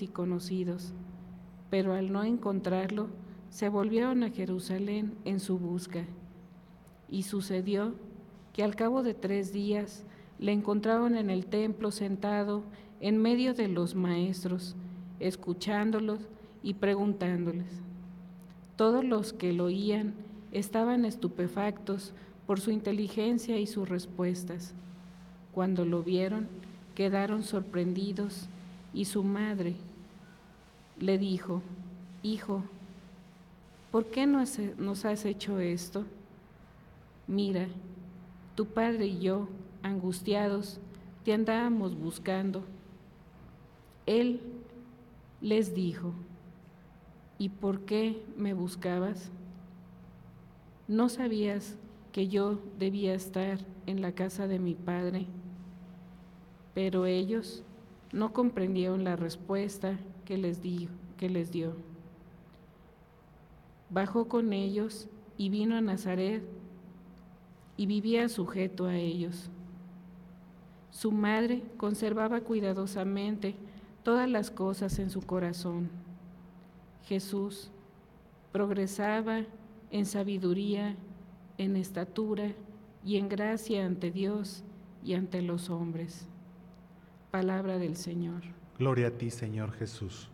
y conocidos, pero al no encontrarlo, se volvieron a Jerusalén en su busca. Y sucedió que al cabo de 3 días le encontraron en el templo sentado en medio de los maestros, escuchándolos y preguntándoles. Todos los que lo oían estaban estupefactos por su inteligencia y sus respuestas. Cuando lo vieron, quedaron sorprendidos y su madre le dijo: Hijo, ¿por qué nos has hecho esto? Mira, tu padre y yo, angustiados, te andábamos buscando. Él les dijo: ¿Y por qué me buscabas? ¿No sabías que yo debía estar en la casa de mi padre? Pero ellos no comprendieron la respuesta que les dio. Bajó con ellos y vino a Nazaret y vivía sujeto a ellos. Su madre conservaba cuidadosamente todas las cosas en su corazón. Jesús progresaba en sabiduría, en estatura y en gracia ante Dios y ante los hombres. Palabra del Señor. Gloria a ti, Señor Jesús.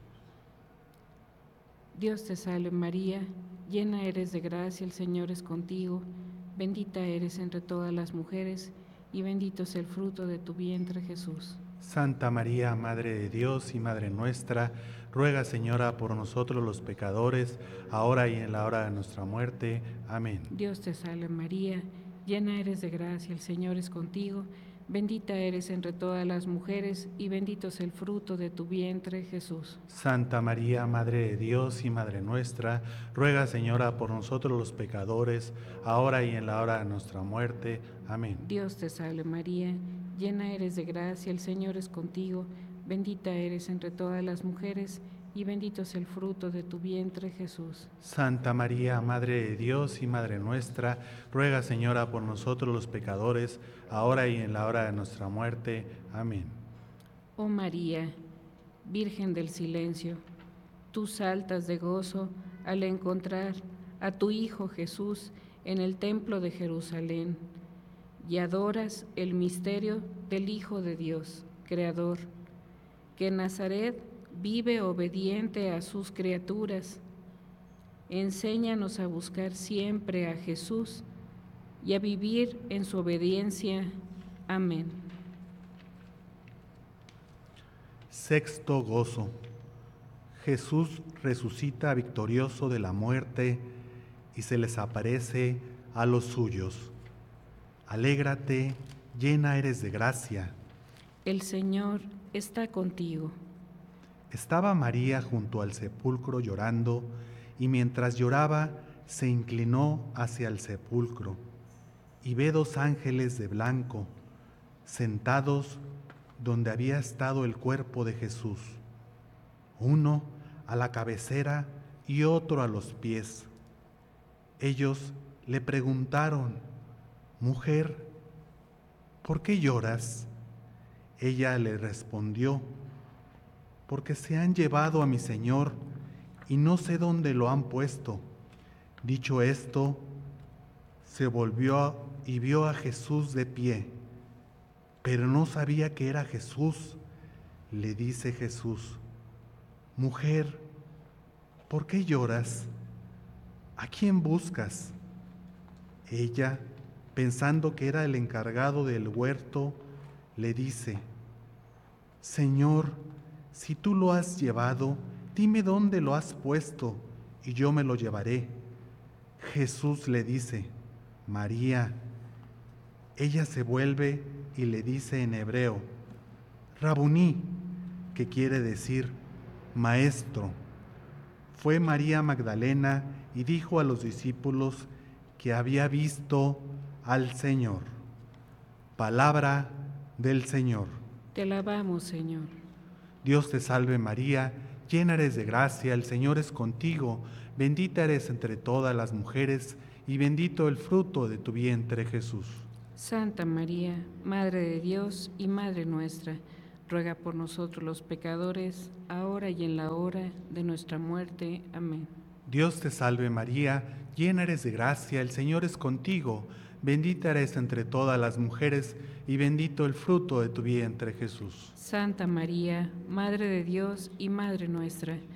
Dios te salve María, llena eres de gracia, el Señor es contigo, bendita eres entre todas las mujeres y bendito es el fruto de tu vientre, Jesús. Santa María, Madre de Dios y Madre nuestra, ruega, Señora, por nosotros los pecadores, ahora y en la hora de nuestra muerte. Amén. Dios te salve María, llena eres de gracia, el Señor es contigo, bendita eres entre todas las mujeres y bendito es el fruto de tu vientre, Jesús. Santa María, Madre de Dios y Madre nuestra, ruega, Señora, por nosotros los pecadores, ahora y en la hora de nuestra muerte. Amén. Dios te salve María, llena eres de gracia, el Señor es contigo, bendita eres entre todas las mujeres y bendito es el fruto de tu vientre, Jesús. Santa María, Madre de Dios y Madre nuestra, ruega, Señora, por nosotros los pecadores, ahora y en la hora de nuestra muerte. Amén. Oh María, Virgen del silencio, tú saltas de gozo al encontrar a tu Hijo Jesús en el templo de Jerusalén y adoras el misterio del Hijo de Dios, Creador, que en Nazaret vive obediente a sus criaturas. Enséñanos a buscar siempre a Jesús y a vivir en su obediencia. Amén. Sexto gozo. Jesús resucita victorioso de la muerte y se les aparece a los suyos. Alégrate, llena eres de gracia. El Señor está contigo. Estaba María junto al sepulcro llorando, y mientras lloraba se inclinó hacia el sepulcro, y ve 2 ángeles de blanco, sentados donde había estado el cuerpo de Jesús, uno a la cabecera y otro a los pies. Ellos le preguntaron: Mujer, ¿por qué lloras? Ella le respondió: Porque se han llevado a mi Señor y no sé dónde lo han puesto. Dicho esto, se volvió y vio a Jesús de pie, pero no sabía que era Jesús. Le dice Jesús: Mujer, ¿por qué lloras? ¿A quién buscas? Ella, pensando que era el encargado del huerto, le dice: Señor, si tú lo has llevado, dime dónde lo has puesto, y yo me lo llevaré. Jesús le dice: María. Ella se vuelve y le dice en hebreo: Rabuní, que quiere decir Maestro. Fue María Magdalena y dijo a los discípulos que había visto al Señor. Palabra del Señor. Te alabamos, Señor. Dios te salve María, llena eres de gracia, el Señor es contigo, bendita eres entre todas las mujeres y bendito el fruto de tu vientre, Jesús. Santa María, Madre de Dios y Madre nuestra, ruega por nosotros los pecadores, ahora y en la hora de nuestra muerte. Amén. Dios te salve María, llena eres de gracia, el Señor es contigo, bendita eres entre todas las mujeres y bendito el fruto de tu vientre Jesús. Santa María, Madre de Dios y Madre nuestra,